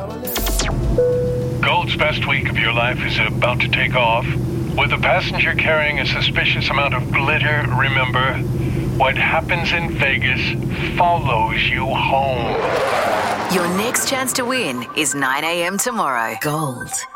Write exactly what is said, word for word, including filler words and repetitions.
Gold's best week of your life is about to take off. With a passenger carrying a suspicious amount of glitter, remember, what happens in Vegas follows you home. Your next chance to win is nine a.m. tomorrow. Gold